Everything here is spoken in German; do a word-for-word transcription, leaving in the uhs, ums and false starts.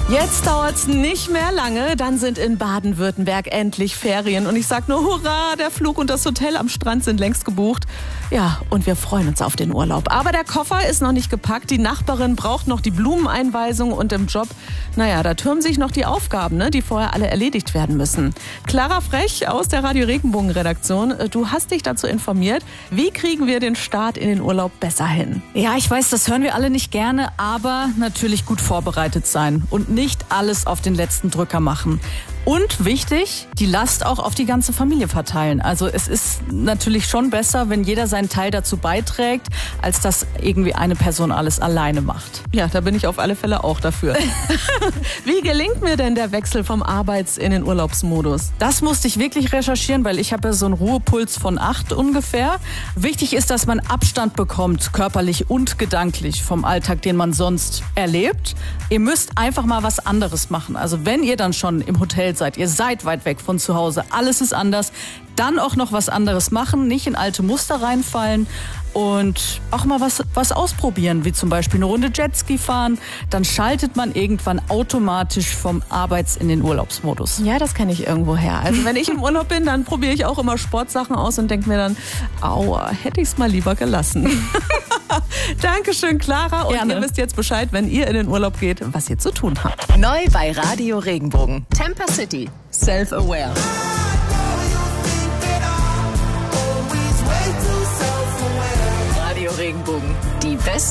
Jetzt dauert's nicht mehr lange, dann sind in Baden-Württemberg endlich Ferien. Und ich sag nur hurra, der Flug und das Hotel am Strand sind längst gebucht. Ja, und wir freuen uns auf den Urlaub. Aber der Koffer ist noch nicht gepackt. Die Nachbarin braucht noch die Blumeneinweisung und im Job, naja, da türmen sich noch die Aufgaben, ne, die vorher alle erledigt werden müssen. Clara Frech aus der Radio Regenbogen Redaktion, du hast dich dazu informiert. Wie kriegen wir den Start in den Urlaub besser hin? Ja, ich weiß, das hören wir alle nicht gerne, aber natürlich gut vorbereitet sein und nicht alles auf den letzten Drücker machen. Und wichtig, die Last auch auf die ganze Familie verteilen. Also es ist natürlich schon besser, wenn jeder seinen Teil dazu beiträgt, als dass irgendwie eine Person alles alleine macht. Ja, da bin ich auf alle Fälle auch dafür. Wie gelingt mir denn der Wechsel vom Arbeits- in den Urlaubsmodus? Das musste ich wirklich recherchieren, weil ich habe ja so einen Ruhepuls von acht ungefähr. Wichtig ist, dass man Abstand bekommt, körperlich und gedanklich vom Alltag, den man sonst erlebt. Ihr müsst einfach mal was anderes machen. Also wenn ihr dann schon im Hotel seid, ihr seid weit weg von zu Hause, alles ist anders, dann auch noch was anderes machen, nicht in alte Muster reinfallen und auch mal was, was ausprobieren, wie zum Beispiel eine Runde Jetski fahren, dann schaltet man irgendwann automatisch vom Arbeits- in den Urlaubsmodus. Ja, das kenne ich irgendwo her. Also wenn ich im Urlaub bin, dann probiere ich auch immer Sportsachen aus und denke mir dann, aua, hätte ich es mal lieber gelassen. Dankeschön, Clara. Und Gerne. Ihr wisst jetzt Bescheid, wenn ihr in den Urlaub geht, was ihr zu tun habt. Neu bei Radio Regenbogen. Temper City. Self-Aware. Radio Regenbogen. Die besten